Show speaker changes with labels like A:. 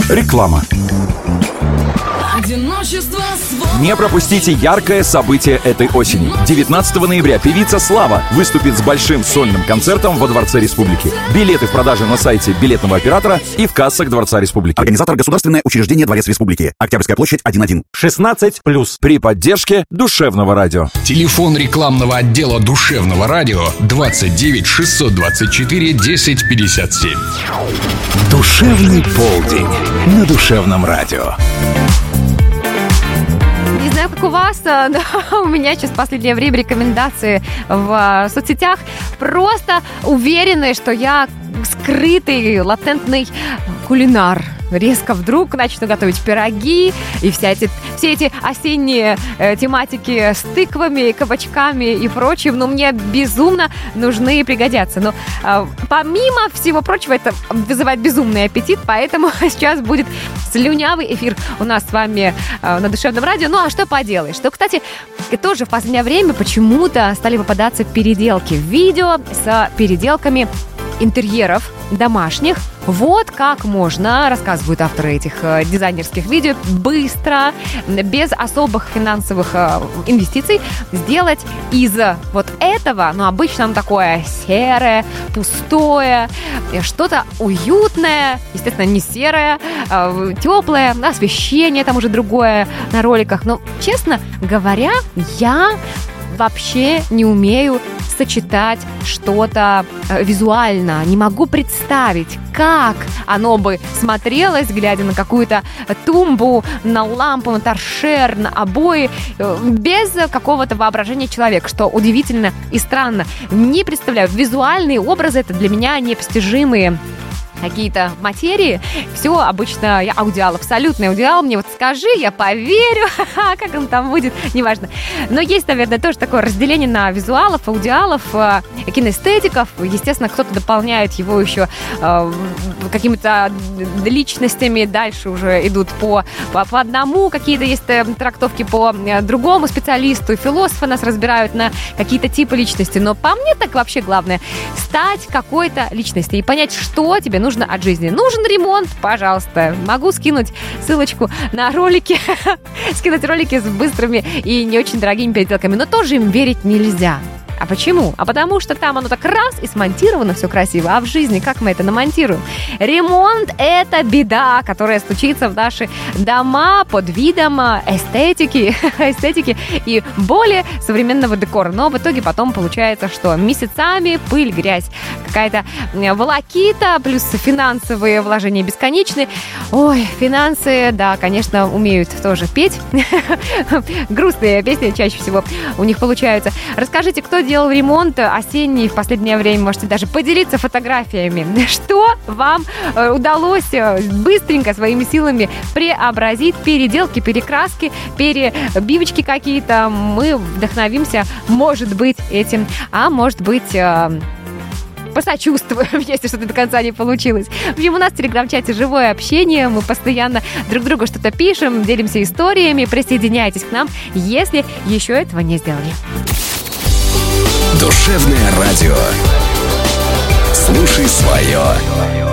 A: Реклама. Не пропустите яркое событие этой осени. 19 ноября певица Слава выступит с большим сольным концертом во Дворце Республики. Билеты в продаже на сайте билетного оператора и в кассах Дворца Республики.
B: Организатор — Государственное учреждение «Дворец Республики». Октябрьская площадь, 1-1.
A: 16+. При поддержке Душевного радио.
C: Телефон рекламного отдела Душевного радио 29 624 10 57.
D: Душевный полдень на Душевном радио.
E: Не знаю, как у вас, но у меня сейчас в последнее время рекомендации в соцсетях просто уверены, что я скрытый, латентный кулинар. Резко вдруг начну готовить пироги, и все эти осенние тематики с тыквами, кабачками и прочим, мне безумно нужны и пригодятся. Но помимо всего прочего, это вызывает безумный аппетит, поэтому сейчас будет слюнявый эфир у нас с вами на Душевном радио. Ну, а что поделаешь? Что, кстати, тоже в последнее время почему-то стали попадаться переделки. Видео с переделками интерьеров домашних. Вот как можно, рассказывают авторы этих дизайнерских видео, быстро, без особых финансовых инвестиций сделать из вот этого, обычно оно такое серое, пустое, что-то уютное, естественно, не серое, теплое, освещение там уже другое на роликах. Но, честно говоря, я вообще не умею сочетать что-то визуально. Не могу представить, как оно бы смотрелось, глядя на какую-то тумбу, на лампу, на торшер, на обои, без какого-то воображения человека, что удивительно и странно. Не представляю, визуальные образы — это для меня непостижимые какие-то материи. Все обычно я аудиал, абсолютный аудиал. Мне вот скажи, я поверю, как он там будет, неважно. Но есть, наверное, тоже такое разделение на визуалов, аудиалов, киноэстетиков. Естественно, кто-то дополняет его еще какими-то личностями. Дальше уже идут по одному. Какие-то есть трактовки по другому специалисту. Философы нас разбирают на какие-то типы личности. Но по мне так вообще главное стать какой-то личностью и понять, что тебе нужно от жизни. Нужен ремонт? Пожалуйста. Могу скинуть ссылочку на ролики. Скинуть ролики с быстрыми и не очень дорогими переделками. Но тоже им верить нельзя. А почему? А потому что там оно так раз и смонтировано все красиво. А в жизни как мы это намонтируем? Ремонт — это беда, которая стучится в наши дома под видом эстетики и более современного декора. Но в итоге потом получается, что месяцами пыль, грязь, какая-то волокита, плюс финансовые вложения бесконечные. Ой, финансы, да, конечно, умеют тоже петь. Грустные песни чаще всего у них получаются. Расскажите, кто делал ремонт осенний в последнее время? Можете даже поделиться фотографиями. Что вам удалось быстренько своими силами преобразить? Переделки, перекраски, перебивочки какие-то. Мы вдохновимся, может быть, этим, а может быть... посочувствуем, если что-то до конца не получилось. В общем, у нас в телеграм-чате живое общение, мы постоянно друг другу что-то пишем, делимся историями. Присоединяйтесь к нам, если еще этого не сделали.
D: Душевное радио. Слушай свое.